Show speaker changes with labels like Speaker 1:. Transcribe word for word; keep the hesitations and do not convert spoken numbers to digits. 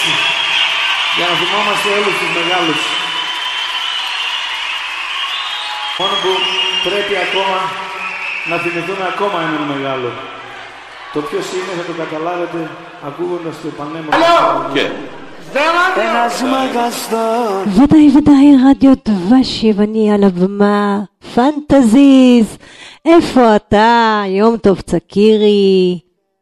Speaker 1: έτσι. Για να θυμόμαστε όλους τους μεγάλους. Μόνο που πρέπει ακόμα να θυμηθούμε ακόμα έναν μεγάλο. Το ποιος είναι θα το καταλάβετε ακούγοντας το πανέμορφο.
Speaker 2: כן.
Speaker 3: ένας מגסטון.
Speaker 4: ודאי ודאי רדיו דבש יווני על הבמה, פנטזיז, איפה אתה? יום טוב צקירי.